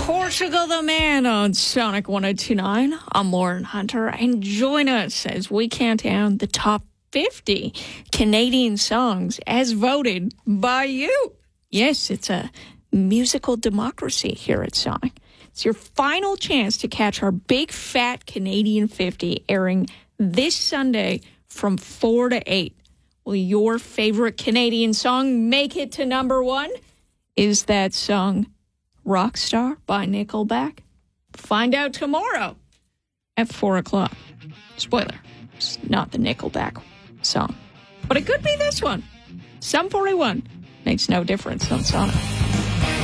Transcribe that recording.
Portugal the Man on Sonic 102.9. I'm Lauren Hunter, and join us as we count down the top 50 Canadian songs as voted by you. Yes, it's a musical democracy here at Sonic. It's your final chance to catch our big fat Canadian 50 airing this Sunday from 4 to 8. Will your favorite Canadian song make it to number one? Is that song Rockstar by Nickelback? Find out tomorrow at 4 o'clock. Spoiler, it's not the Nickelback song. But it could be this one. Sum 41 makes no difference on Sonic.